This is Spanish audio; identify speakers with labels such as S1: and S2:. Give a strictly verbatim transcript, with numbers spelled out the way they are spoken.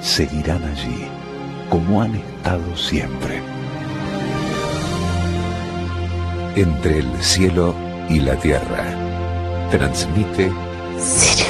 S1: seguirán allí, como han estado siempre. Entre el cielo y la tierra, transmite
S2: Sirio.